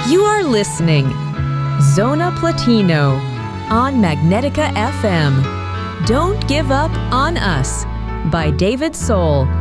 You are listening Zona Platino on Magnetica FM. Don't Give Up on Us by David Soul.